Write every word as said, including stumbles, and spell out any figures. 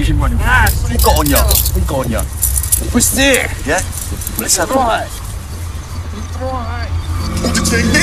Kim money. We got on ya. We got on ya. We're sick. Yeah. Let's have a. Right. Right.